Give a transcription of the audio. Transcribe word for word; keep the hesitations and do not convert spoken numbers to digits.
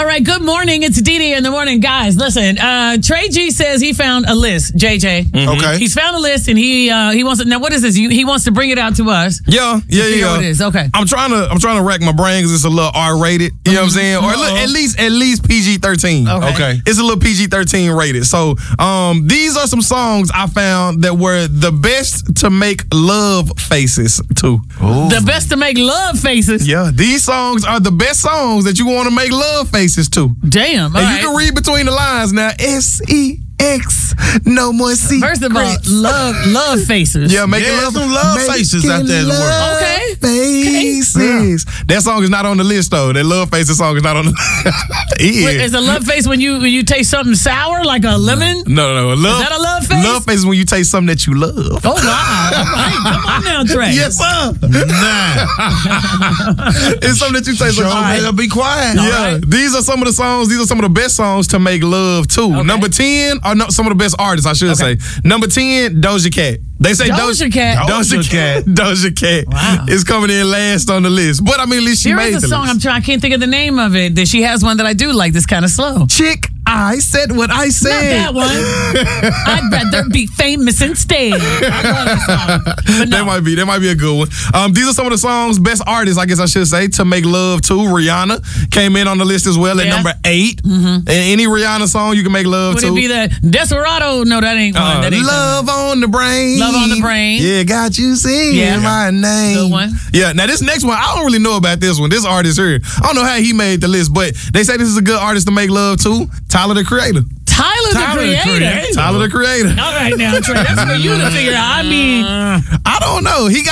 All right, good morning. It's Dee Dee in the morning. Guys, listen, uh, Trey G says he found a list, J J. Mm-hmm. Okay. He's found a list, and he uh, he wants to, now what is this? You, he wants to bring it out to us. Yeah, yeah, figure yeah. out what it is. Okay. I'm trying to I'm trying to rack my brain because it's a little R-rated. You know what I'm saying? Or look, at least at least P G thirteen. Okay. Okay. It's a little P G thirteen rated. So um, these are some songs I found that were the best to make love faces to. The best to make love faces. Yeah, these songs are the best songs that you want to make love faces to. Damn. All and right. you can read between the lines now. S E X, no more C. First of all, love love faces. Yeah, making Yeah, love, some love faces out there in the world. Okay. Faces. That song is not on the list though. That love faces song is not on the yeah. Wait, is a love face when you when you taste something sour like a lemon? No, no, no. Love, Is that a love face? Love face is when you taste something that you love. Oh wow! All right, come on now, Trey. Yes, sir. Nah. It's something that you taste. Sure, like, better be quiet. yeah, these are some of the songs. These are some of the best songs to make love to. Okay. Number ten are no, some of the best artists, I should Okay. say. Number ten, Doja Cat. They say Doja Doja, Cat. Doja, Doja Cat. Doja Cat Wow. is coming in last on the list. But I mean, at least she There made is a the song list. I'm trying. I can't think of the name of it. That she has one that I do like. That's kind of slow. Chick, I said what I Not said. that one. I'd rather be famous instead. I love that song. But no. That might be that might be a good one. Um, these are some of the songs, best artists, I guess I should say, to make love to. Rihanna came in on the list as well at Yeah. number eight. And any Rihanna song you can make love Would to. it be the Desperado? No, that ain't one. Uh, that ain't love on the brain. Love on the brain. Yeah, got you singing Yeah. my name. Good one. Yeah, now this next one, I don't really know about this one. This artist here, I don't know how he made the list, but they say this is a good artist to make love to. Tyler, the Creator. Tyler, Tyler, the the Creator. Creator. Tyler, the Creator. All right now, Trey. That's for you to figure out. I mean. I don't know. He got